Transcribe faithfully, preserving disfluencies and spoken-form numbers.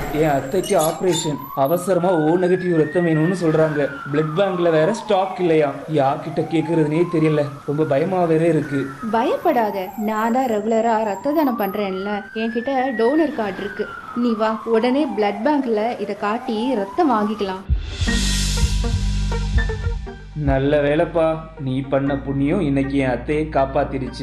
என் அத்தைக்கு ஆபரேஷன், அவசரமா ஓ நெகட்டிவ் ரத்தம் வேணும்னு சொல்றாங்க. பிளட் பேங்க்ல வேற ஸ்டாக் இல்லையா, யார்கிட்ட கேக்குறதுனே தெரியல. ரொம்ப பயமா வேற இருக்கு. பயப்படாத, நான் தான் ரெகுலரா ரத்த தானம் பண்றேன்ல, என்கிட்ட டோனர் கார்டு இருக்கு. நீ வா, உடனே பிளட் பேங்க்ல இத காட்டி ரத்தம் வாங்கிக்கலாம். நல்ல வேலைப்பா, நீ பண்ண புண்ணியம் இன்னைக்கு என் அத்தையை காப்பாத்திடுச்சு.